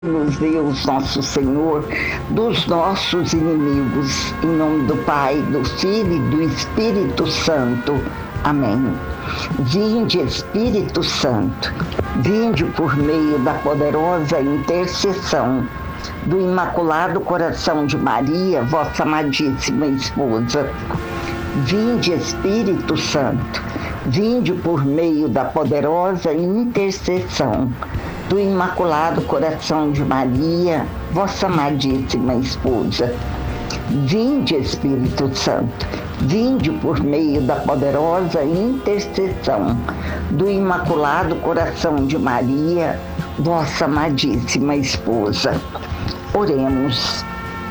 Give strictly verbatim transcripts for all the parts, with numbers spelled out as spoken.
Nos Deus nosso Senhor, dos nossos inimigos, em nome do Pai, do Filho e do Espírito Santo. Amém. Vinde, Espírito Santo, vinde por meio da poderosa intercessão do Imaculado Coração de Maria, vossa amadíssima esposa. Vinde, Espírito Santo, vinde por meio da poderosa intercessão do Imaculado Coração de Maria, vossa amadíssima esposa. Vinde, Espírito Santo, vinde por meio da poderosa intercessão do Imaculado Coração de Maria, vossa amadíssima esposa. Oremos.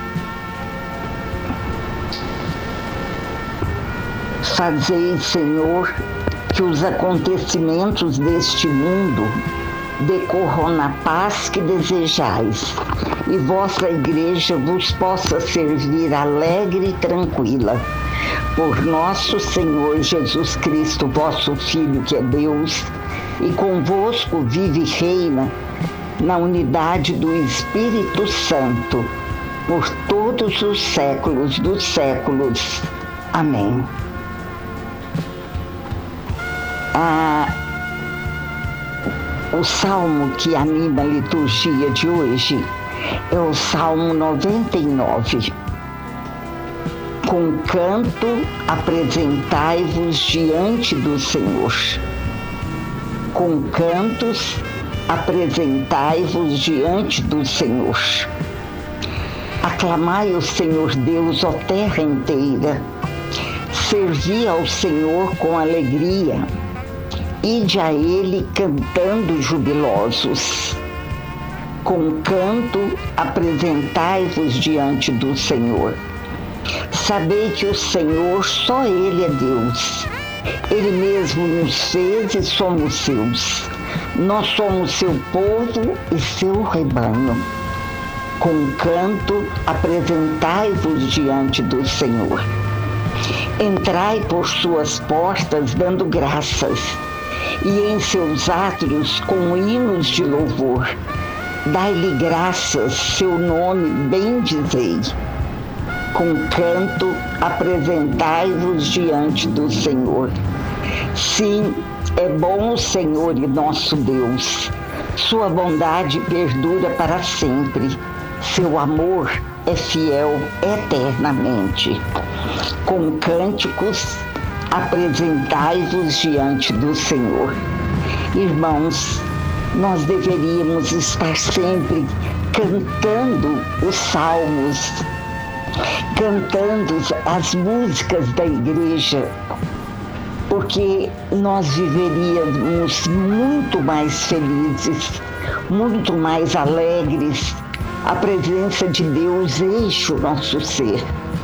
Fazei, Senhor, que os acontecimentos deste mundo decorram na paz que desejais, e vossa Igreja vos possa servir alegre e tranquila. Por nosso Senhor Jesus Cristo, vosso Filho, que é Deus, e convosco vive e reina na unidade do Espírito Santo, por todos os séculos dos séculos. Amém. Ah, O salmo que anima a liturgia de hoje é o Salmo noventa e nove. Com canto apresentai-vos diante do Senhor. Com cantos apresentai-vos diante do Senhor. Aclamai o Senhor Deus, ó terra inteira. Servi ao Senhor com alegria. Ide a Ele cantando jubilosos. Com canto apresentai-vos diante do Senhor. Sabei que o Senhor, só Ele é Deus. Ele mesmo nos fez e somos seus. Nós somos seu povo e seu rebanho. Com canto apresentai-vos diante do Senhor. Entrai por suas portas dando graças, e em seus átrios com hinos de louvor. Dai-lhe graças, seu nome bendizei. Com canto apresentai-vos diante do Senhor. Sim, é bom o Senhor e nosso Deus. Sua bondade perdura para sempre. Seu amor é fiel eternamente. Com cânticos apresentai-vos diante do Senhor. Irmãos, nós deveríamos estar sempre cantando os salmos, cantando as músicas da igreja, porque nós viveríamos muito mais felizes, muito mais alegres. A presença de Deus enche o nosso ser.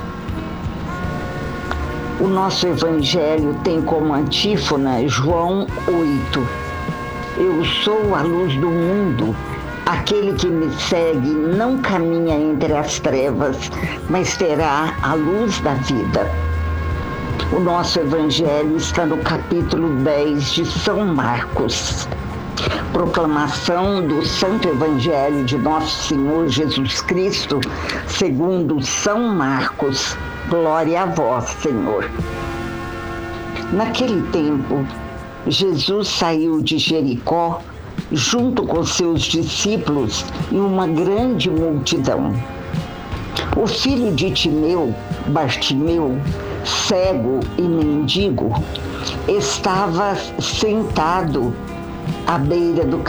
O nosso Evangelho tem como antífona João oito. Eu sou a luz do mundo. Aquele que me segue não caminha entre as trevas, mas terá a luz da vida. O nosso Evangelho está no capítulo dez de São Marcos. Proclamação do Santo Evangelho de Nosso Senhor Jesus Cristo, segundo São Marcos. Glória a vós, Senhor. Naquele tempo, Jesus saiu de Jericó junto com seus discípulos e uma grande multidão. O filho de Timeu, Bartimeu, cego e mendigo, estava sentado à beira do